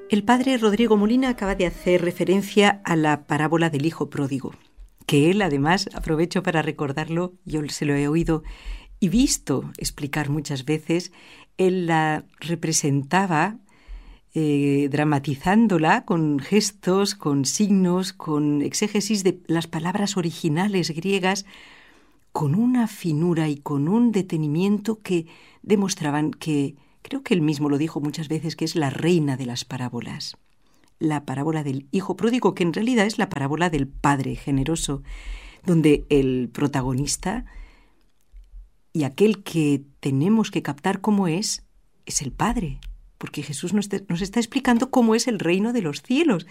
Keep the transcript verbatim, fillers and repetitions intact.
El padre Rodrigo Molina acaba de hacer referencia a la parábola del hijo pródigo, que él además, aprovecho para recordarlo, yo se lo he oído y visto explicar muchas veces, él la representaba eh, dramatizándola con gestos, con signos, con exégesis de las palabras originales griegas, con una finura y con un detenimiento que demostraban que, creo que él mismo lo dijo muchas veces, que es la reina de las parábolas. La parábola del hijo pródigo, que en realidad es la parábola del padre generoso, donde el protagonista y aquel que tenemos que captar cómo es, es el padre, porque Jesús nos, te, nos está explicando cómo es el reino de los cielos,